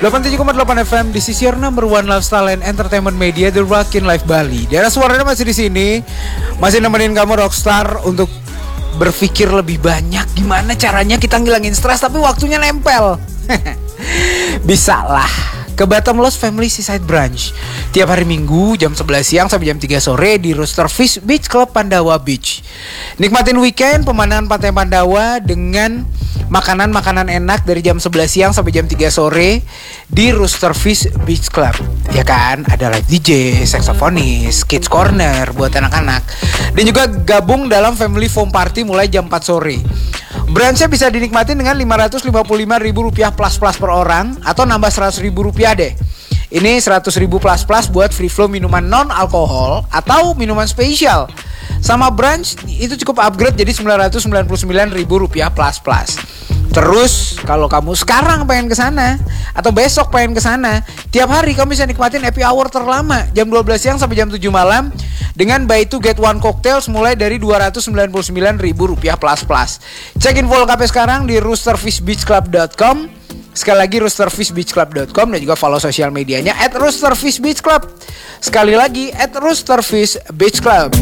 87,8 FM, this is your number one lifestyle and entertainment media, The Rockin' Life Bali. Daerah suaranya masih di sini, masih nemenin kamu Rockstar untuk berpikir lebih banyak gimana caranya kita ngilangin stres tapi waktunya nempel. Bisa lah ke Batamlos Family Seaside Brunch tiap hari Minggu jam 11 siang sampai jam 3 sore di Rooster Fish Beach Club Pandawa Beach. Nikmatin weekend pemandangan pantai Pandawa dengan makanan-makanan enak dari jam 11 siang sampai jam 3 sore di Rooster Fish Beach Club. Ya kan, ada live DJ, saksofonis, kids corner buat anak-anak. Dan juga gabung dalam family foam party mulai jam 4 sore. Brunchnya bisa dinikmatin dengan Rp555.000 plus per orang atau nambah Rp100.000 deh. Ini Rp100.000 plus buat free flow minuman non alkohol atau minuman spesial. Sama brunch itu cukup upgrade jadi Rp999.000 plus. Terus kalau kamu sekarang pengen ke sana atau besok pengen ke sana, tiap hari kamu bisa nikmatin happy hour terlama jam 12 siang sampai jam 7 malam dengan buy 2 get 1 cocktails mulai dari Rp299.000 plus. Check info lengkapnya sekarang di roosterfishbeachclub.com. Sekali lagi roosterfishbeachclub.com dan juga follow sosial medianya @roosterfishbeachclub. Sekali lagi @roosterfishbeachclub.